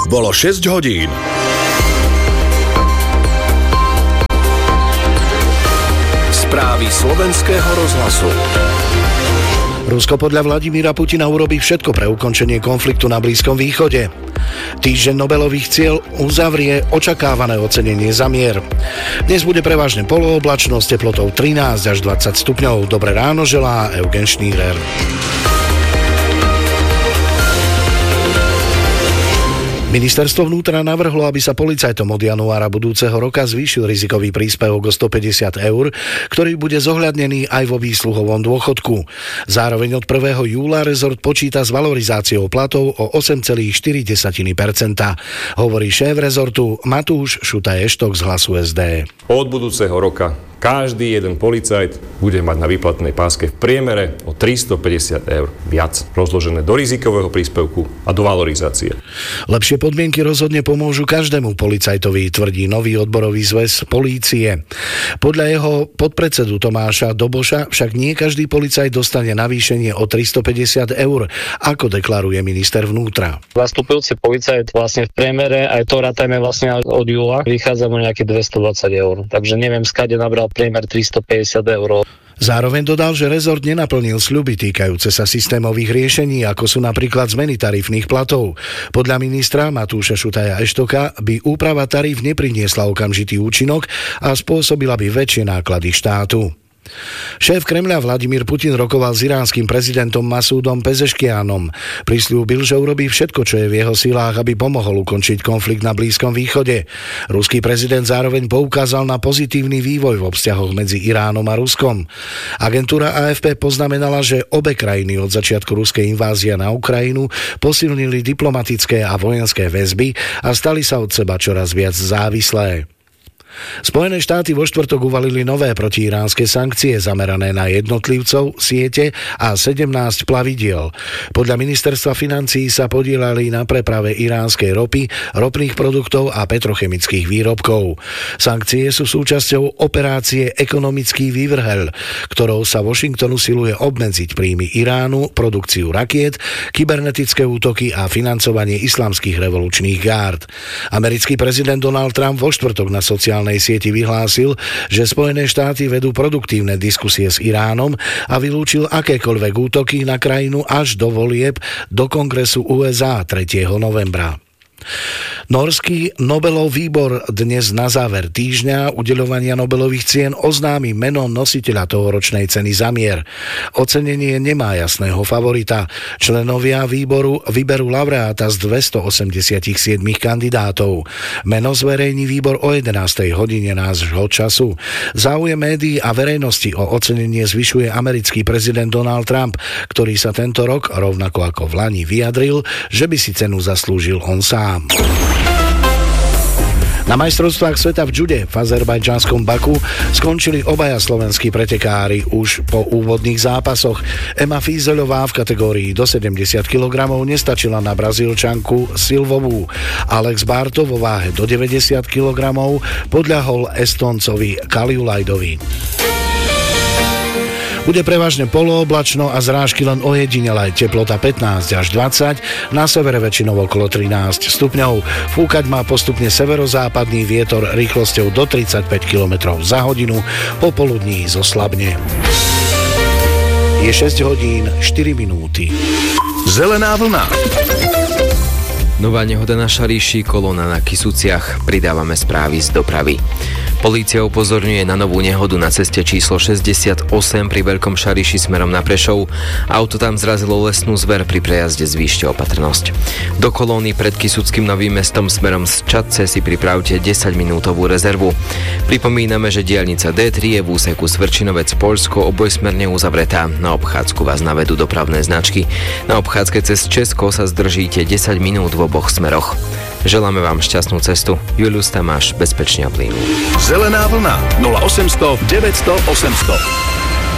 bolo 6 hodín. Správy slovenského rozhlasu. Rusko podľa Vladimíra Putina urobí všetko pre ukončenie konfliktu na Blízkom východe. Týždeň Nobelových cieľ uzavrie očakávané ocenenie za mier. Dnes bude prevažne polooblačno s teplotou 13 až 20 stupňov. Dobré ráno želá Eugen Šnírer. Ministerstvo vnútra navrhlo, aby sa policajtom od januára budúceho roka zvýšil rizikový príspevok o 150 eur, ktorý bude zohľadnený aj vo výsluhovom dôchodku. Zároveň od 1. júla rezort počíta s valorizáciou platov o 8,4%, hovorí šéf rezortu Matúš Šutaj-Eštok z Hlasu SD. Od budúceho roka každý jeden policajt bude mať na výplatnej páske v priemere o 350 eur viac, rozložené do rizikového príspevku a do valorizácie. Lepšie podmienky rozhodne pomôžu každému policajtovi, tvrdí nový odborový zväz polície. Podľa jeho podpredsedu Tomáša Doboša však nie každý policajt dostane navýšenie o 350 eur, ako deklaruje minister vnútra. Zastupujúci policajt vlastne v priemere, aj to rátajme vlastne od júla, vychádza mu nejaké 220 eur. Takže neviem, skade nabral priemer 350 eur. Zároveň dodal, že rezort nenaplnil sľuby týkajúce sa systémových riešení, ako sú napríklad zmeny tarifných platov. Podľa ministra Matúša Šutaja-Eštoka by úprava taríf nepriniesla okamžitý účinok a spôsobila by väčšie náklady štátu. Šéf Kremľa Vladimír Putin rokoval s iránskym prezidentom Masúdom Pezeškianom. Prisľúbil, že urobí všetko, čo je v jeho silách, aby pomohol ukončiť konflikt na Blízkom východe. Ruský prezident zároveň poukázal na pozitívny vývoj v vzťahoch medzi Iránom a Ruskom. Agentúra AFP poznamenala, že obe krajiny od začiatku ruskej invázie na Ukrajinu posilnili diplomatické a vojenské väzby a stali sa od seba čoraz viac závislé. Spojené štáty vo štvrtok uvalili nové protiiránske sankcie zamerané na jednotlivcov, siete a 17 plavidiel. Podľa ministerstva financií sa podieľali na preprave iránskej ropy, ropných produktov a petrochemických výrobkov. Sankcie sú súčasťou operácie Ekonomický vývrhel, ktorou sa Washington usiluje obmedziť príjmy Iránu, produkciu rakiet, kybernetické útoky a financovanie islamských revolučných gárd. Americký prezident Donald Trump vo štvrtok na sociálnej sieti vyhlásil, že Spojené štáty vedú produktívne diskusie s Iránom a vylúčil akékoľvek útoky na krajinu až do volieb do Kongresu USA 3. novembra. Norský Nobelov výbor dnes na záver týždňa udeľovania Nobelových cien oznámi meno nositeľa tohoročnej ceny za mier. Ocenenie nemá jasného favorita. Členovia výboru vyberú laureáta z 287 kandidátov. Meno zverejní výbor o 11. hodine nášho času. Záujem médií a verejnosti o ocenenie zvyšuje americký prezident Donald Trump, ktorý sa tento rok, rovnako ako vlani, vyjadril, že by si cenu zaslúžil on sám. Na majstrovstvách sveta v džude v azerbajdžanskom Baku skončili obaja slovenskí pretekári už po úvodných zápasoch. Ema Fízeľová v kategórii do 70 kg nestačila na Brazílčanku Silvovú. Alex Barto vo váhe do 90 kg podľahol Estoncovi Kaliulajdovi. Bude prevažne polooblačno a zrážky len ojedinele, teplota 15 až 20, na severe väčšinou okolo 13 stupňov. Fúkať má postupne severozápadný vietor rýchlosťou do 35 km za hodinu, popoludní zoslabne. Je 6 hodín 4 minúty. Zelená vlna. Nová nehoda na Šariši, kolóna na Kysuciach. Pridávame správy z dopravy. Polícia upozorňuje na novú nehodu na ceste číslo 68 pri Veľkom Šariši smerom na Prešov. Auto tam zrazilo lesnú zver, pri prejazde zvýšte opatrnosť. Do kolóny pred Kysuckým Novým Mestom smerom z Čadce si pripravte 10-minútovú rezervu. Pripomíname, že diaľnica D3 je v úseku Svrčinovec Poľsko obojsmerne uzavretá. Na obchádzku vás navedú dopravné značky. Na obchádzke cez Česko sa zdržíte 10 minút v oboch smeroch. Želáme vám šťastnú cestu. Julius Tamáš, bezpečne a plynu. Zelená vlna 0800 900 800.